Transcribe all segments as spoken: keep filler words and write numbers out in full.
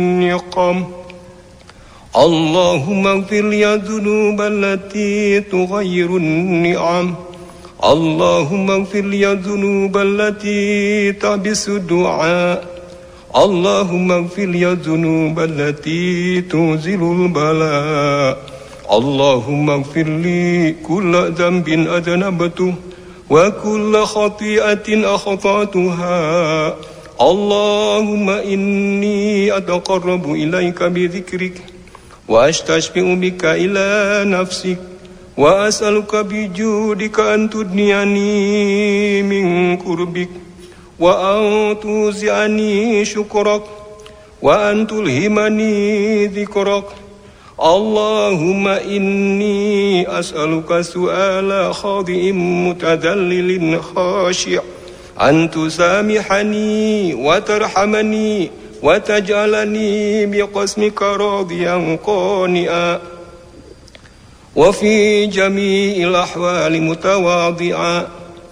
النقم اللهم اغفر لي الذنوب التي تغير النعم اللهم اغفر لي الذنوب التي تحبس الدعاء اللهم اغفر لي الذنوب التي تنزل البلاء اللهم اغفر لي كل ذنب أذنبته وكل خطيئة أخطأتها اللهم إني أتقرب إليك بذكرك وأستشفع بك إلى نفسك وأسألك بجودك أن تدنيني من قربك وأن توزعني شكرك وأن تلهمني ذكرك اللهم إني أسألك سؤال خاضع متذلل خاشع أن تسامحني وترحمني وتجعلني بقسمك راضيا قانئا وفي جميع الأحوال متواضعا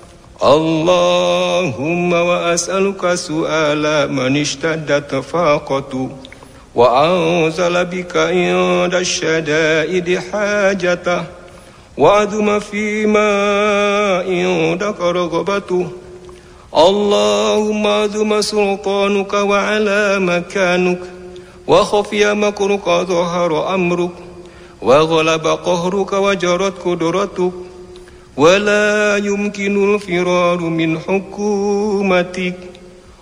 اللهم وأسألك سؤال من اشتدت فاقته وأنزل بك عند الشدائد حاجته وعظم فيما عندك رغبته اللهم عظم سلطانك وعلى مكانك وخفي مكرك ظهر أمرك وغلب قهرك وجرت قدرتك ولا يمكن الفرار من حكومتك